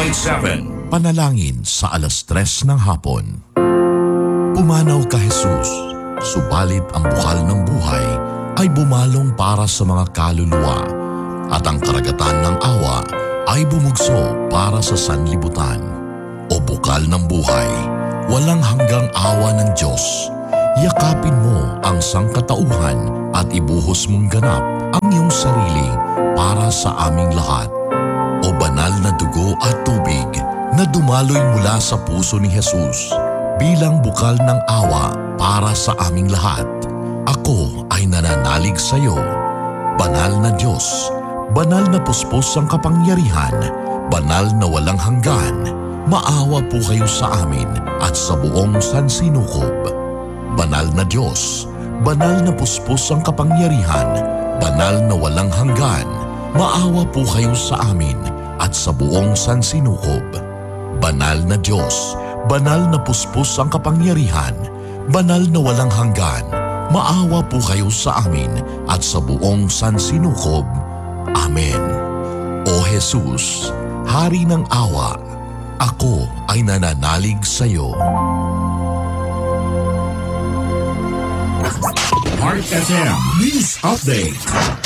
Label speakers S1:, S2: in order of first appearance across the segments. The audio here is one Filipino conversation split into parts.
S1: 101.7.
S2: Panalangin sa 3:00 ng hapon. Pumanaw ka Jesus, subalit ang bukal ng buhay ay bumalong para sa mga kaluluwa at ang karagatan ng awa ay bumugso para sa sanlibutan. O bukal ng buhay, walang hanggang awa ng Diyos, yakapin mo ang sangkatauhan at ibuhos mong ganap ang iyong sarili para sa aming lahat. O banal na dugo at tubig na dumaloy mula sa puso ni Jesus bilang bukal ng awa para sa aming lahat. Ako ay nananalig sa iyo. Banal na Diyos, banal na puspos ang kapangyarihan, banal na walang hanggan, maawa po kayo sa amin at sa buong sansinukob. Banal na Diyos, banal na puspos ang kapangyarihan, banal na walang hanggan, maawa po kayo sa amin at sa buong sansinukob. Banal na Diyos, banal na puspos ang kapangyarihan, banal na walang hanggan, maawa po kayo sa amin at sa buong sansinukob. Amen. O Jesus, Hari ng awa, ako ay nananalig sa iyo.
S1: Heart FM News Update.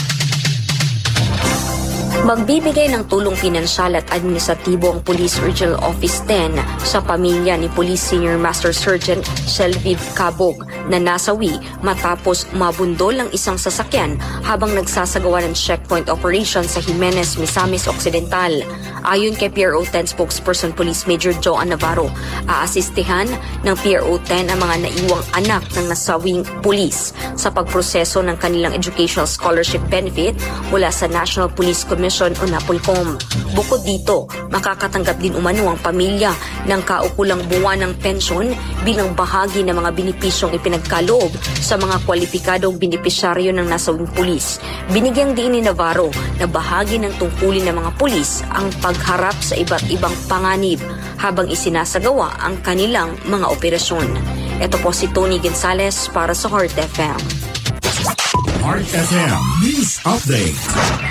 S3: Magbibigay ng tulong pinansyal at administratibo ang Police Regional Office 10 sa pamilya ni Police Senior Master Sergeant Shelviv Cabog na nasawi matapos mabundol ng isang sasakyan habang nagsasagawa ng checkpoint operation sa Jimenez, Misamis Occidental. Ayon kay PRO 10 spokesperson Police Major Joan Navarro, aasistihan ng PRO 10 ang mga naiwang anak ng nasawing pulis sa pagproseso ng kanilang educational scholarship benefit mula sa National Police Commission o NAPOLCOM. Bukod dito, makakatanggap din umano ang pamilya ng kaukulang buwan ng pensyon bilang bahagi ng mga benepisyong ipinagkaloob sa mga kwalipikadong benepisyaryo ng nasawing pulis. Binigyang diin ni Navarro na bahagi ng tungkulin ng mga pulis ang pagharap sa iba't ibang panganib habang isinasagawa ang kanilang mga operasyon. Ito po si Tony Gonzales para sa Heart FM.
S1: Heart FM News Update.